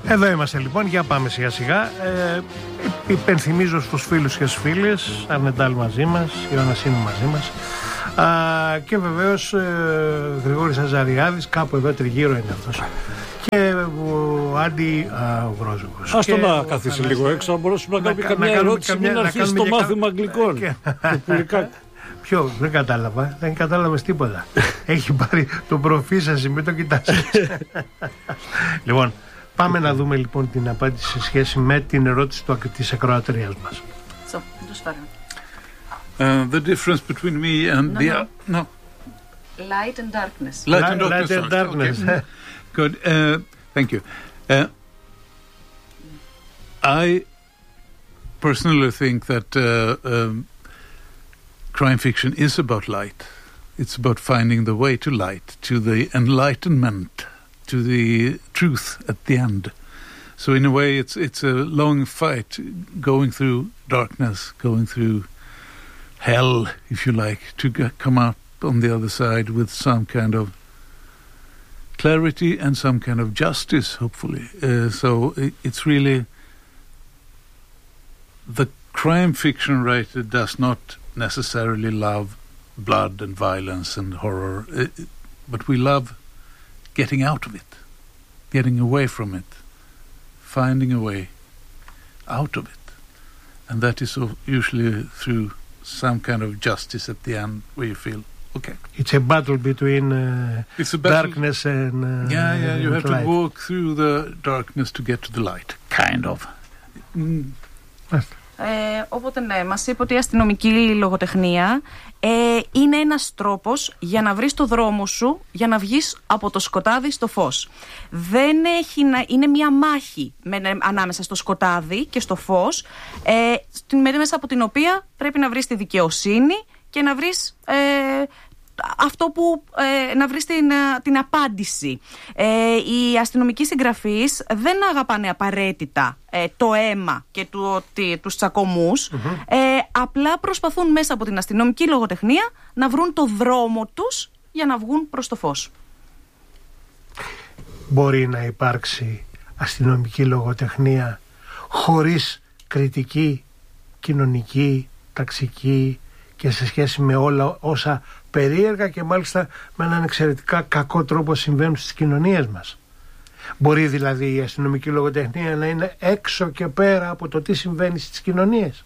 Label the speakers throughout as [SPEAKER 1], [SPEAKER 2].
[SPEAKER 1] Εδώ είμαστε λοιπόν, για πάμε σιγά σιγά. Υπενθυμίζω στους φίλους και στις φίλες, Αρνεντάλ μαζί μας, Ιωαννασίνου μαζί μας, και βεβαίως Γρηγόρης Αζαριάδης, κάπου εδώ τριγύρω είναι αυτός, και ο Άντι Βρόζικος.
[SPEAKER 2] Ας το να καθίσει λίγο έξω, να μπορέσουμε να κάνουμε καμιά ερώτηση, μην αρχίσει το μάθημα αγγλικών.
[SPEAKER 1] Ποιο, δεν κατάλαβα, δεν κατάλαβες τίποτα. Έχει πάρει το προφίλ σας, μην το κοιτάξεις. Λοιπόν, πάμε να δούμε λοιπόν την απάντηση σε σχέση με την ερώτηση της ακροατρίας μας.
[SPEAKER 3] The difference between me and no.
[SPEAKER 4] Light and darkness.
[SPEAKER 3] Light and darkness. Okay. Good. Thank you. I personally think that crime fiction is about light. It's about finding the way to light, to the enlightenment, to the truth at the end. So in a way, it's a long fight, going through darkness, going through hell, if you like, to come up on the other side with some kind of clarity and some kind of justice, hopefully. So it's really, the crime fiction writer does not necessarily love blood and violence and horror, but we love getting out of it, getting away from it, finding a way out of it. And that is usually through some kind of justice at the end where you feel, okay.
[SPEAKER 1] It's a battle between darkness and
[SPEAKER 3] yeah, you have
[SPEAKER 1] light.
[SPEAKER 3] to walk through the darkness to get to the light, kind of.
[SPEAKER 4] Οπότε ναι, μας είπε ότι η αστυνομική λογοτεχνία είναι ένας τρόπος για να βρεις το δρόμο σου, για να βγεις από το σκοτάδι στο φως. Δεν έχει είναι μια μάχη ανάμεσα στο σκοτάδι και στο φως, μέσα από την οποία πρέπει να βρεις τη δικαιοσύνη και να βρεις αυτό που να βρεις την απάντηση. Οι αστυνομικοί συγγραφείς δεν αγαπάνε απαραίτητα το αίμα και τους τσακωμούς, απλά προσπαθούν μέσα από την αστυνομική λογοτεχνία να βρουν το δρόμο τους για να βγουν προς το φως.
[SPEAKER 1] Μπορεί να υπάρξει αστυνομική λογοτεχνία χωρίς κριτική, κοινωνική, ταξική και σε σχέση με όλα όσα περίεργα και μάλιστα με έναν εξαιρετικά κακό τρόπο συμβαίνουν στις κοινωνίες μας? Μπορεί δηλαδή η αστυνομική λογοτεχνία να είναι έξω και πέρα από το τι συμβαίνει στις κοινωνίες?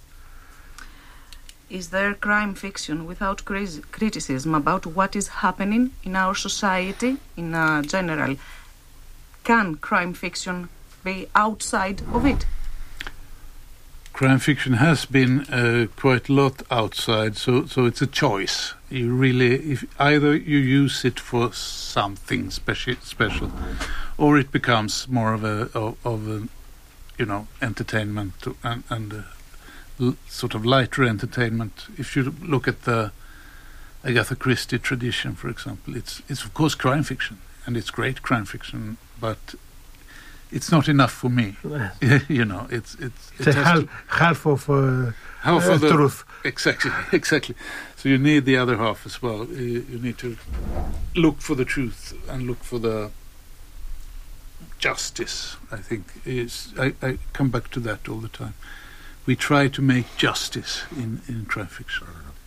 [SPEAKER 4] Is there crime fiction without criticism about what is happening in our society in general? Can crime fiction be outside of it?
[SPEAKER 3] Crime fiction has been quite a lot outside, so it's a choice. You really, if either you use it for something special, or it becomes more of a entertainment and sort of lighter entertainment. If you look at the Agatha Christie tradition, for example, it's of course crime fiction, and it's great crime fiction, but it's not enough for me. It's
[SPEAKER 1] half of the truth.
[SPEAKER 3] Exactly. So you need the other half as well. You need to look for the truth and look for the justice. I think I come back to that all the time. We try to make justice in crime fiction.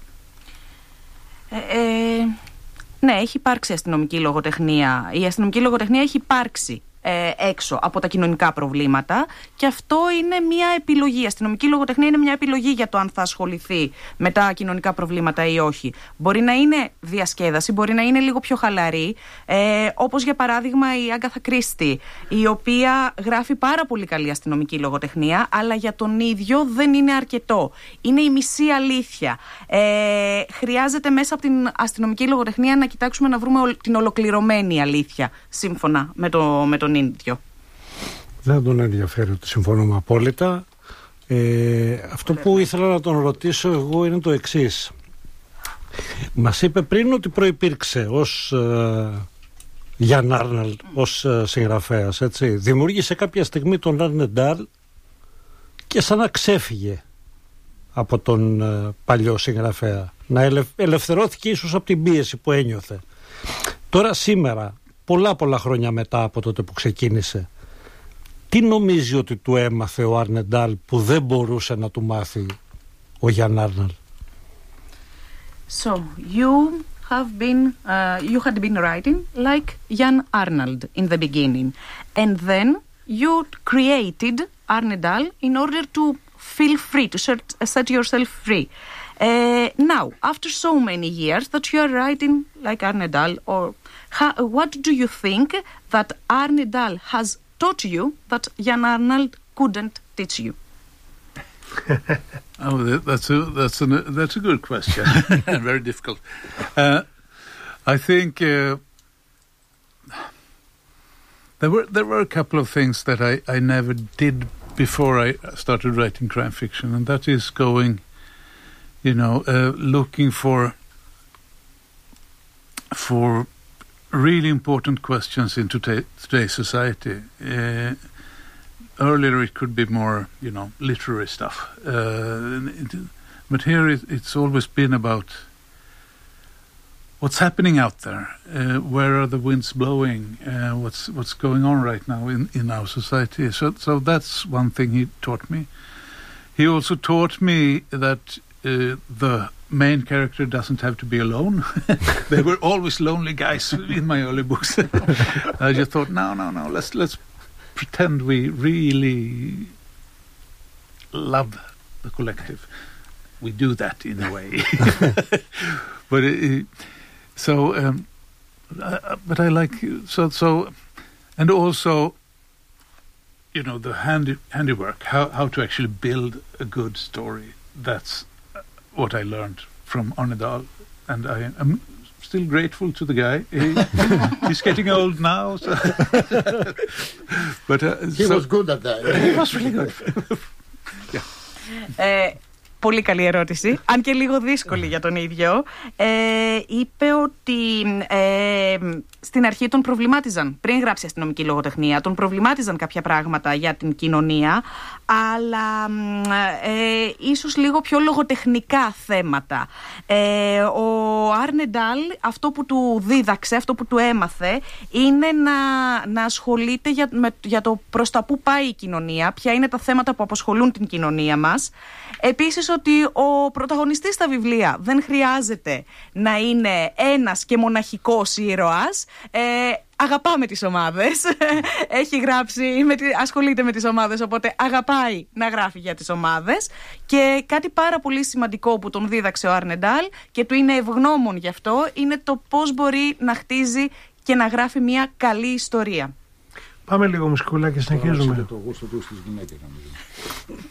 [SPEAKER 4] Ναι, έχει υπάρξει αστυνομική λογοτεχνία. Η αστυνομική λογοτεχνία έχει υπάρξει έξω από τα κοινωνικά προβλήματα και αυτό είναι μια επιλογή. Η αστυνομική λογοτεχνία είναι μια επιλογή για το αν θα ασχοληθεί με τα κοινωνικά προβλήματα ή όχι. Μπορεί να είναι διασκέδαση, μπορεί να είναι λίγο πιο χαλαρή, όπως για παράδειγμα η Agatha Christie, η οποία γράφει πάρα πολύ καλή αστυνομική λογοτεχνία, αλλά για τον ίδιο δεν είναι αρκετό. Είναι η μισή αλήθεια. Χρειάζεται μέσα από την αστυνομική λογοτεχνία να κοιτάξουμε να βρούμε την ολοκληρωμένη αλήθεια, σύμφωνα με τον ίδιο.
[SPEAKER 2] Δεν τον ενδιαφέρει ότι συμφωνούμε απόλυτα. Αυτό που ήθελα να τον ρωτήσω εγώ είναι το εξής. Μας είπε πριν ότι προϋπήρξε ως Γιάν Άρνελ, ως συγγραφέας, έτσι. Δημιούργησε κάποια στιγμή τον Αρνεντάλ και σαν να ξέφυγε από τον παλιό συγγραφέα. Να ελευθερώθηκε ίσως από την πίεση που ένιωθε. Τώρα σήμερα, πολλά χρόνια μετά από τότε που ξεκίνησε, Τι νομίζει ότι του έμαθε ο Αρνεντάλ που δεν μπορούσε να του μάθει ο Γιάν Άρναλ?
[SPEAKER 4] So you had been writing like Jan Arnold in the beginning, and then you created Arnedal in order to feel free, to set yourself free. Now, after so many years that you are writing like Arnedal, or what do you think that Arnedal has taught you that Jan Arnold couldn't teach you?
[SPEAKER 3] Oh, that's a good question. Very difficult. I think there were a couple of things that I never did before I started writing crime fiction, and that is going, looking for really important questions in today's society. Earlier it could be more, literary stuff. But here it's always been about what's happening out there. Where are the winds blowing? What's going on right now in our society? So that's one thing he taught me. He also taught me that the main character doesn't have to be alone. They were always lonely guys in my early books. I just thought, no, let's pretend we really love the collective. We do that in a way. But but I like so, and also, the handiwork, how to actually build a good story. That's what I learned from Arnedal, and I am still grateful to the guy. He's getting old now, so but
[SPEAKER 5] he was good at that.
[SPEAKER 3] He was really good.
[SPEAKER 4] Yeah. Πολύ καλή ερώτηση, αν και λίγο δύσκολη για τον ίδιο. Είπε ότι στην αρχή τον προβλημάτιζαν, πριν γράψει αστυνομική λογοτεχνία, τον προβλημάτιζαν κάποια πράγματα για την κοινωνία, αλλά ίσως λίγο πιο λογοτεχνικά θέματα. Ο Αρνεντάλ, αυτό που του δίδαξε, αυτό που του έμαθε, είναι να ασχολείται για το προς τα που πάει η κοινωνία, ποια είναι τα θέματα που απασχολούν την κοινωνία μας. Επίσης ότι ο πρωταγωνιστής στα βιβλία δεν χρειάζεται να είναι ένας και μοναχικός ήρωας. Αγαπάμε τις ομάδες. Έχει γράψει, ασχολείται με τις ομάδες, οπότε αγαπάει να γράφει για τις ομάδες. Και κάτι πάρα πολύ σημαντικό που τον δίδαξε ο Αρνεντάλ και του είναι ευγνώμων γι' αυτό, είναι το πώς μπορεί να χτίζει και να γράφει μια καλή ιστορία.
[SPEAKER 1] Πάμε λίγο μουσικούλα και συνεχίζουμε.
[SPEAKER 5] Το γούστο του στις γυναίκες, νομίζω.